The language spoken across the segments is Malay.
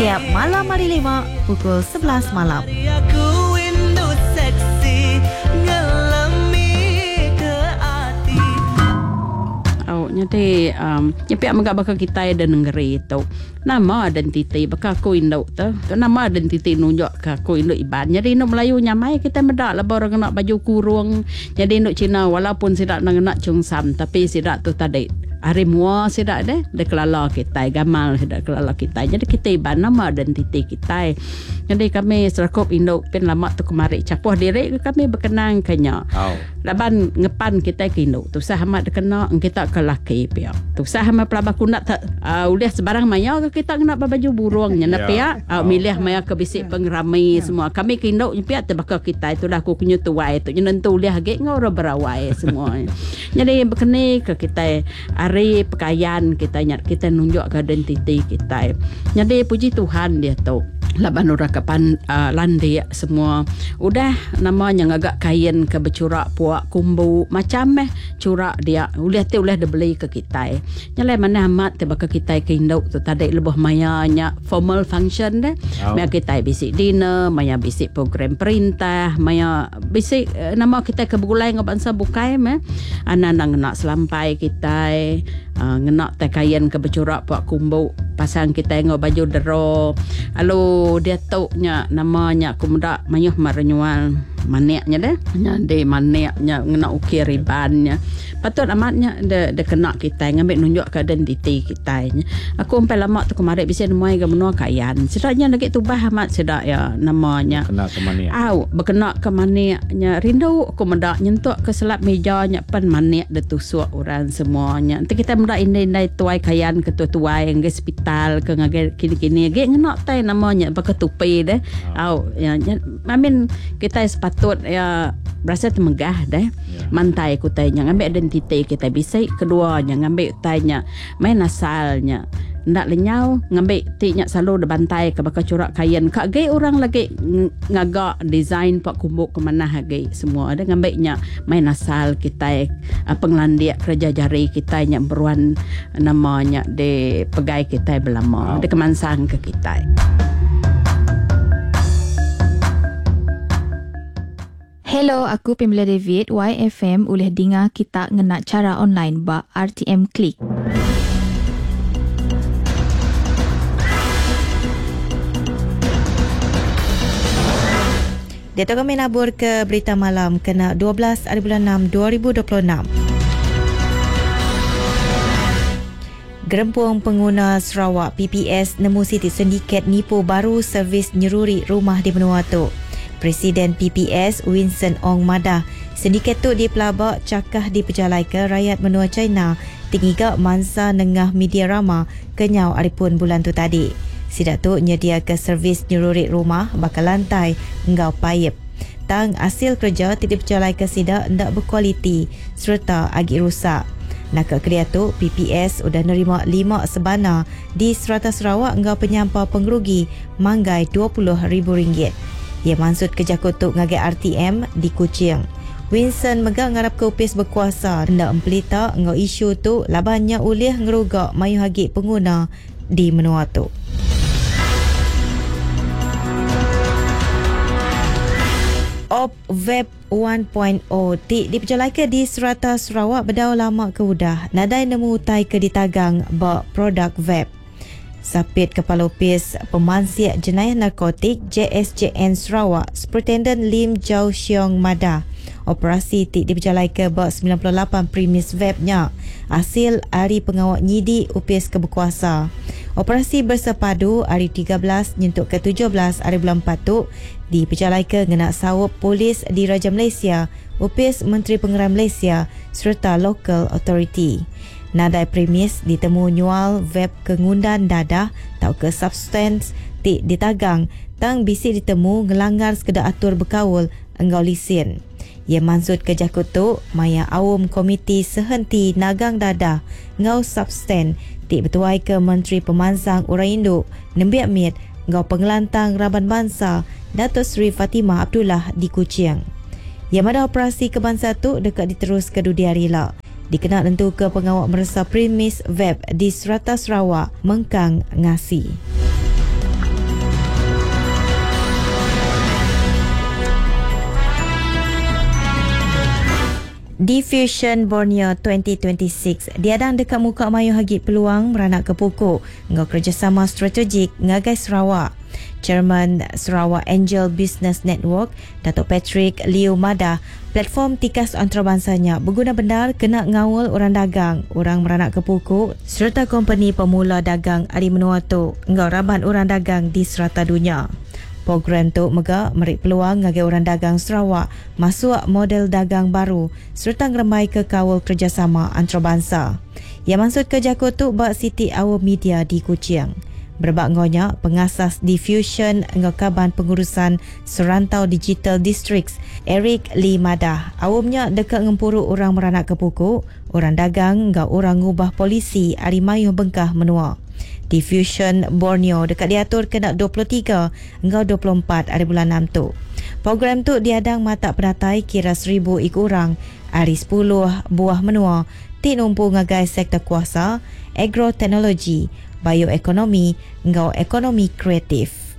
Setiap malam hari 5 pukul 11 malam. Jadi nyepiak megak bakal kita dan negeri tu nama identiti bakal aku induk tu nama identiti nunjuk ke aku induk iban. Jadi induk Melayu nyamai kita medak lah orang nak baju kurung. Jadi induk Cina walaupun sidak nak cungsam tapi sidak tu tadi hari mua sidak de kelala kita gamal sidak kelala kita. Jadi kita iban nama identiti kita. Jadi kami serakup induk pin lama tu kemari capuh diri kami berkenang kenya. Laban ngepan kita ke induk tu sah amat kena kita ke laki pia. Tu sah amat pelabak kunat uliah sebarang maya ke kita kena baju burungnya na pia milih maya ke bisik pengrami semua. Kami ke induk pia tebaka kita itu dah aku kunyu tuai tu nentu uliah ge ngau berawai semua. Jadi berkeni ke kita hari pakaian kita nunjuk ke identiti kita. Jadi puji Tuhan dia tu laban ura kapan landi semua udah namanya ngagak kain ke bercurak puak kumbu macam curak dia uliah tu uliah dia beli ke kita nyalai mana amat tiba ke kita ke induk tu tadi lebih mayanya formal function deh maya kita bisik dinner maya bisik program perintah maya bisik nama kita ke begulai ngabansa bukai anak-anak nak selampai kita ngenak teh kain ke bercurak puak kumbu pasang kita ngau baju dero lalu dia tauknya namanya kumda mayuh marenyual maniaknya deh jadi maniaknya ngena ukir ribannya patut amatnya de kena kita ngambil nunjuk ke identiti kita aku sampai lama tu kemarin bisa nemuai ke menua kayan sedaknya lagi tu bah amat sedak ya namanya kena ke maniak berkena ke maniaknya rindu aku mendak nyentuk ke selap mejanya pan maniak de tusuk orang semuanya nanti kita mendak indai tuai kayan ke tuai yang ke hospital ke ngage kini-kini ge ngena tai namanya pakai tupi deh ya amin kita patut ya berasa temegah deh mantai ku tanya ngambil identiti kita bisa keduanya ngambil tanya main asalnya ndak lenyau ngambil tiknya selalu de bantai ke bakal curak kain kak ge orang lagi ngagak design pak kumbuk ke mana hagi semua ada ngambilnya main asal kita penglandiak kerja jari kita yang beruan namanya de pegai kita belama de kemansang ke kita. Hello, aku Pamela David, YFM boleh dengar kita ngena cara online ba RTM Klik. Dato' kami nabur ke berita malam kena 12 hari bulan 6 2026. Gerempung pengguna Sarawak PPS nemu siti sindiket nipu baru servis nyeruri rumah di Benua tu. Presiden PPS Winston Ong Madah sindiket tu dipelabak cakah di pejalai ke rakyat menua China tinggiga mansa nengah media rama kenyau aripun bulan tu tadi. Sidak tu nyedia ke servis nyururik rumah bakal lantai engau payep. Tang hasil kerja tidak pejalai ke sidak ndak berkualiti serta agi rusak. Nak kerja tu PPS sudah nerima 5 sebana di Serata Sarawak engau penyampah penggerugi manggai RM20,000. Ia maksud kerja kutuk ngagai RTM di Kuching. Winston megak ngarap ke upis berkuasa hendak empelita ngau isu tu labannya ulih ngerugak mayu hagi pengguna di menua tu. Op Web 1.0 diperjalai ke di Serata Sarawak berdau lama ke udah nadai nemu utai ke ditagang bak produk web. Sapit Kepala Opis Pemansiak Jenayah Narkotik JSJN Sarawak Superintendent Lim Jau Siong Madah operasi diperjalai ke bak 98 premis webnya hasil hari pengawal nyidi Opis Keberkuasa. Operasi bersepadu hari 13 nyentuk ke 17 hari bulan 4 tu diperjalai ke ngena sawup polis di Raja Malaysia Opis Menteri Pengeran Malaysia serta Local Authority. Nadai premis ditemu nyual web kengundan dadah tau ke substance ditagang tang bisi ditemu ngelanggar sekedar atur berkaul enggau lisin. Ia maksud kerja kutu maya awam komiti sehenti nagang dadah ngau substance betuai ke Menteri Pemansang Orang Induk Nembiak Mit ngau pengelantang Raban Bangsa Datuk Seri Fatimah Abdullah di Kuching. Ia mada operasi kebangsaan tu dekat diterus ke Dudiari lah. Dikenal tentu ke pengawal merasa premis web di Serata Sarawak Mengkang Ngasi. Diffusion Borneo 2026 diadang dekat muka mayu hagit peluang meranak ke pokok ngau kerjasama strategik ngagai Sarawak. Chairman Sarawak Angel Business Network, Datuk Patrick Liu Mada, platform tikas antarabangsa berguna benar kena ngawal orang dagang, orang meranak ke pokok serta company pemula dagang ari menua tu ngau raban orang dagang di serata dunia. Program tu mega merik peluang ngagai orang dagang Sarawak masuk model dagang baru serta ngeremai ke kawal kerjasama antarabangsa. Yang maksud kerja tu bak Siti Awam Media di Kuching. Berbak ngonya pengasas Diffusion ngakaban pengurusan Serantau Digital Districts Eric Lee Madah. Awamnya dekat ngempuru orang meranak ke pokok, orang dagang ngau orang ngubah polisi ari mayuh bengkah menua. Diffusion Borneo dekat diatur kena 23 ngau 24 hari bulan 6 tu. Program tu diadang mata penatai kira 1,000 ikut orang hari 10 buah menua ti numpu ngagai sektor kuasa, agroteknologi, bioekonomi ngau ekonomi kreatif.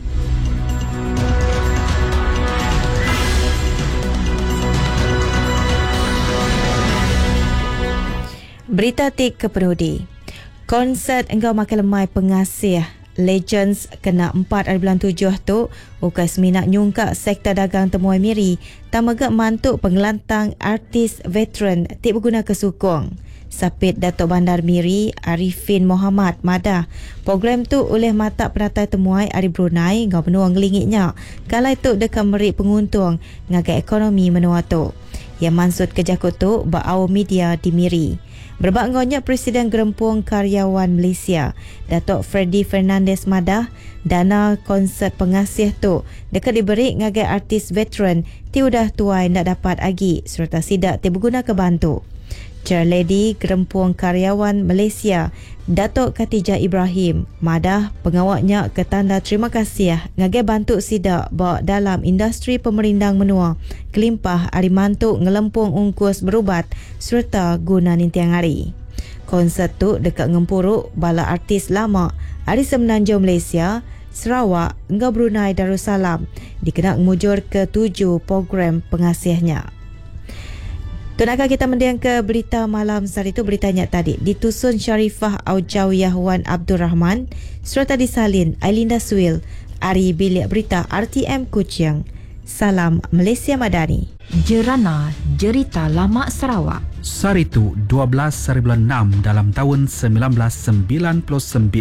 Berita tik kepenudi. Konsert engkau makan lemai pengasih Legends kena 4 hari bulan 7 tu ukas minat nyungka sektor dagang temuai miri tamaga mantuk pengelantang artis veteran tik berguna kesukong. Sapit Datuk Bandar Miri Arifin Muhammad Madah. Program tu oleh mata peratai temuai ari Brunei ngau benua ngelingitnya. Kalau itu dekat merik penguntung ngagai ekonomi menua tu. Yang maksud kejakut tu ba'au media di Miri. Berbak ngonya Presiden Gerempung Karyawan Malaysia Datuk Freddy Fernandez Madah dana konsert pengasih tu dekat diberi ngagai artis veteran ti udah tuai nak dapat agi serta sidak ti berguna ke bantu. Chairlady Gerempung Karyawan Malaysia Datuk Khatijah Ibrahim Madah pengawaknya ke tanda terima kasih ngagai bantu sidak bawa dalam industri pemerindang menua kelimpah ari mantuk ngelempung ungkus berubat serta guna nintiang hari. Konsert tu dekat ngempuruk bala artis lama ari Semenanjung Malaysia, Sarawak ngau Brunei Darussalam dikena mujur ke 7 program pengasihnya. Tunakah kita mendiang ke berita malam hari itu beritanya tadi. Ditusun Syarifah Aujawiyah Wan Abdul Rahman serta disalin Ailinda Suil Ari Bilik Berita RTM Kuching. Salam Malaysia Madani. Jerana Jerita Lama Sarawak. Saritu 12 hari bulan 6 dalam tahun 1999.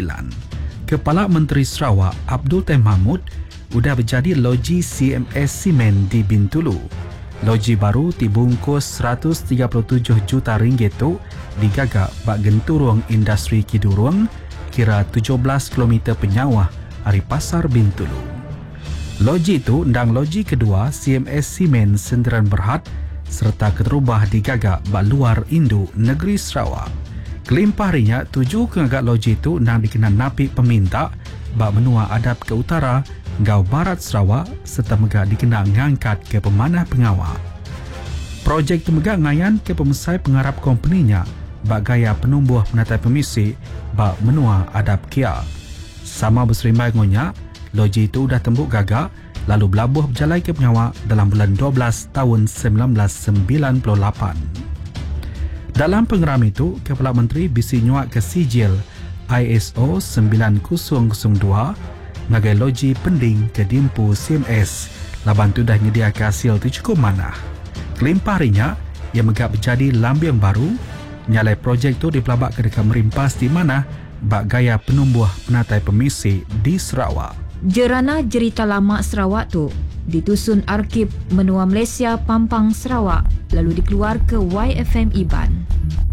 Kepala Menteri Sarawak Abdul Tahir Mahmud sudah berjadi loji CMS Simen di Bintulu. Loji baru dibungkus 137 juta ringgit tu digagak bak genturung industri Kidurung kira 17 km penyawah dari Pasar Bintulu. Loji itu ndang loji kedua CMS Simen Sendirian Berhad serta keterubah digagak bak luar induk negeri Sarawak. Kelimpah harinya 7 kegagak loji itu ndang dikenan napi peminta bak menua adap ke utara ngau barat Sarawak serta megak dikena ngangkat ke pemanah pengawal. Projek tu megak ngayan ke pemesai pengharap kompeninya bak gaya penumbuh penatai pemisi bak menua adap kia. Sama berserimai ngonya, loji itu dah tembuk gagak lalu belabuh berjalai ke pengawal dalam bulan 12 tahun 1998. Dalam pengeram itu, Kepala Menteri bisi nyuak ke sijil ISO 9002 ngagai loji pending ke dimpu CMS laban tu dah nyedia ke hasil tu cukup manah. Kelimpah harinya ia megak berjadi lambiang baru nyalai projek tu dipelabak ke dekat merimpas di mana bak gaya penumbuh penatai pemisi di Sarawak. Jerana Jerita Lama Sarawak tu ditusun Arkib Menua Malaysia Pampang Sarawak lalu dikeluar ke YFM Iban.